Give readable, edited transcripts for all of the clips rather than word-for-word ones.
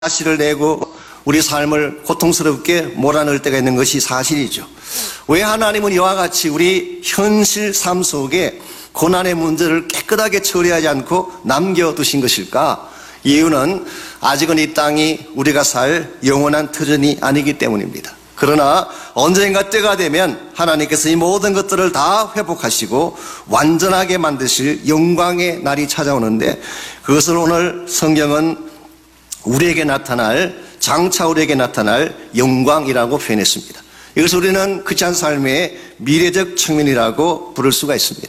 가시를 내고 우리 삶을 고통스럽게 몰아넣을 때가 있는 것이 사실이죠. 왜 하나님은 이와 같이 우리 현실 삶 속에 고난의 문제를 깨끗하게 처리하지 않고 남겨두신 것일까? 이유는 아직은 이 땅이 우리가 살 영원한 터전이 아니기 때문입니다. 그러나 언젠가 때가 되면 하나님께서 이 모든 것들을 다 회복하시고 완전하게 만드실 영광의 날이 찾아오는데, 그것을 오늘 성경은 우리에게 나타날, 장차 우리에게 나타날 영광이라고 표현했습니다. 이것을 우리는 크리스찬 삶의 미래적 측면이라고 부를 수가 있습니다.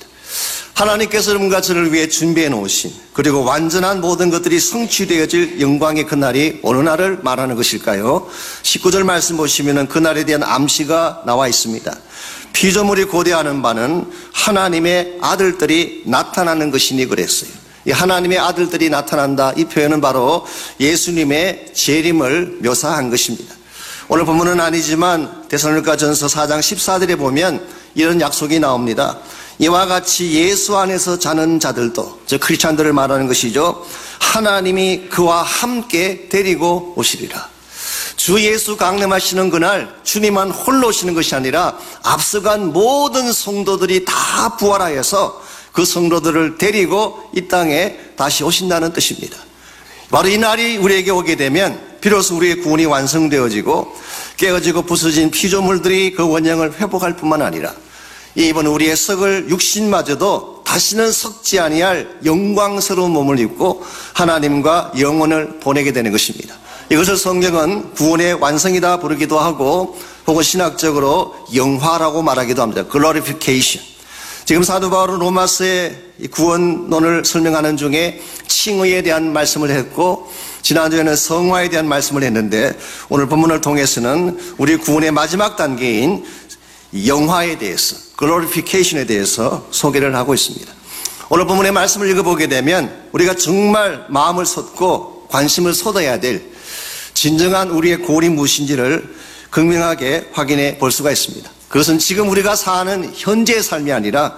하나님께서 여러분과 저를 위해 준비해 놓으신, 그리고 완전한 모든 것들이 성취되어질 영광의 그날이 어느 날을 말하는 것일까요? 19절 말씀 보시면 그날에 대한 암시가 나와 있습니다. 피조물이 고대하는 바는 하나님의 아들들이 나타나는 것이니 그랬어요. 이 하나님의 아들들이 나타난다, 이 표현은 바로 예수님의 재림을 묘사한 것입니다. 오늘 본문은 아니지만 데살로니가전서 4장 14절에 보면 이런 약속이 나옵니다. 이와 같이 예수 안에서 자는 자들도, 즉 크리스찬들을 말하는 것이죠, 하나님이 그와 함께 데리고 오시리라. 주 예수 강림하시는 그날 주님만 홀로 오시는 것이 아니라 앞서간 모든 성도들이 다 부활하여서 그 성도들을 데리고 이 땅에 다시 오신다는 뜻입니다. 바로 이 날이 우리에게 오게 되면 비로소 우리의 구원이 완성되어지고 깨어지고 부서진 피조물들이 그 원형을 회복할 뿐만 아니라 이번 우리의 썩을 육신마저도 다시는 썩지 아니할 영광스러운 몸을 입고 하나님과 영혼을 보내게 되는 것입니다. 이것을 성경은 구원의 완성이다 부르기도 하고, 혹은 신학적으로 영화라고 말하기도 합니다. Glorification. 지금 사도 바울은 로마서의 구원론을 설명하는 중에 칭의에 대한 말씀을 했고, 지난주에는 성화에 대한 말씀을 했는데, 오늘 본문을 통해서는 우리 구원의 마지막 단계인 영화에 대해서, 글로리피케이션에 대해서 소개를 하고 있습니다. 오늘 본문의 말씀을 읽어보게 되면 우리가 정말 마음을 쏟고 관심을 쏟아야 될 진정한 우리의 구원이 무엇인지를 극명하게 확인해 볼 수가 있습니다. 그것은 지금 우리가 사는 현재의 삶이 아니라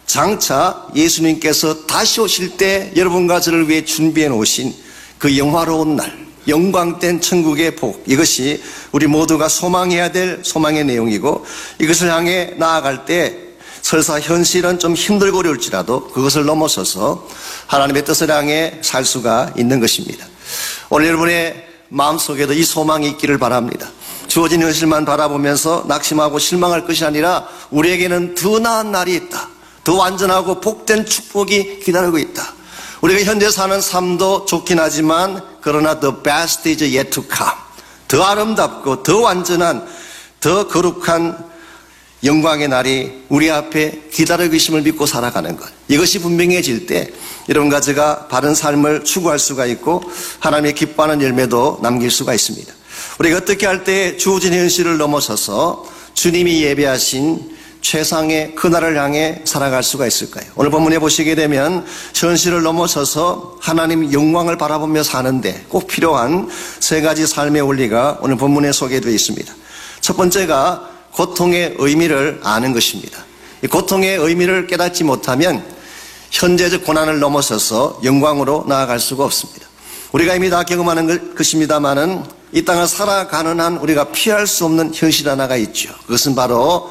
장차 예수님께서 다시 오실 때 여러분과 저를 위해 준비해 놓으신 그 영화로운 날, 영광된 천국의 복, 이것이 우리 모두가 소망해야 될 소망의 내용이고, 이것을 향해 나아갈 때 설사 현실은 좀 힘들고 어려울지라도 그것을 넘어서서 하나님의 뜻을 향해 살 수가 있는 것입니다. 오늘 여러분의 마음속에도 이 소망이 있기를 바랍니다. 주어진 현실만 바라보면서 낙심하고 실망할 것이 아니라 우리에게는 더 나은 날이 있다, 더 완전하고 복된 축복이 기다리고 있다. 우리가 현재 사는 삶도 좋긴 하지만 그러나 the best is yet to come, 더 아름답고 더 완전한, 더 거룩한 영광의 날이 우리 앞에 기다리고 계심을 믿고 살아가는 것, 이것이 분명해질 때 여러분과 제가 바른 삶을 추구할 수가 있고 하나님의 기뻐하는 열매도 남길 수가 있습니다. 우리가 어떻게 할 때 주어진 현실을 넘어서서 주님이 예배하신 최상의 그날을 향해 살아갈 수가 있을까요? 오늘 본문에 보시게 되면 현실을 넘어서서 하나님 영광을 바라보며 사는데 꼭 필요한 세 가지 삶의 원리가 오늘 본문에 소개되어 있습니다. 첫 번째가 고통의 의미를 아는 것입니다. 이 고통의 의미를 깨닫지 못하면 현재적 고난을 넘어서서 영광으로 나아갈 수가 없습니다. 우리가 이미 다 경험하는 것입니다만은 이 땅을 살아가는 한 우리가 피할 수 없는 현실 하나가 있죠. 그것은 바로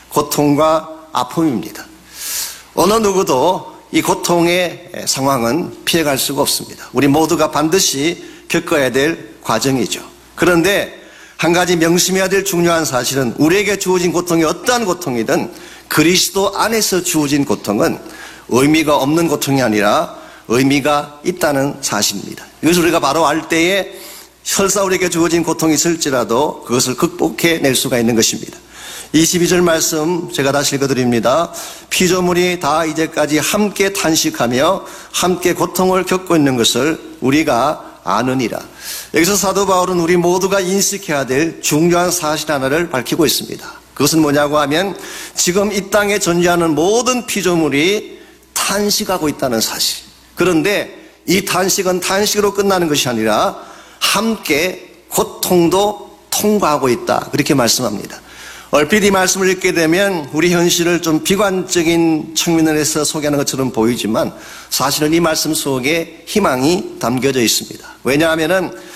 고통과 아픔입니다. 어느 누구도 이 고통의 상황은 피해갈 수가 없습니다. 우리 모두가 반드시 겪어야 될 과정이죠. 그런데 한 가지 명심해야 될 중요한 사실은 우리에게 주어진 고통이 어떠한 고통이든 그리스도 안에서 주어진 고통은 의미가 없는 고통이 아니라 의미가 있다는 사실입니다. 이것을 우리가 바로 알 때에 설사 우리에게 주어진 고통이 있을지라도 그것을 극복해 낼 수가 있는 것입니다. 22절 말씀 제가 다시 읽어드립니다. 피조물이 다 이제까지 함께 탄식하며 함께 고통을 겪고 있는 것을 우리가 아느니라. 여기서 사도 바울은 우리 모두가 인식해야 될 중요한 사실 하나를 밝히고 있습니다. 그것은 뭐냐고 하면 지금 이 땅에 존재하는 모든 피조물이 탄식하고 있다는 사실. 그런데 이 탄식은 탄식으로 끝나는 것이 아니라 함께 고통도 통과하고 있다, 그렇게 말씀합니다. 얼핏 이 말씀을 읽게 되면 우리 현실을 좀 비관적인 측면에서 소개하는 것처럼 보이지만 사실은 이 말씀 속에 희망이 담겨져 있습니다. 왜냐하면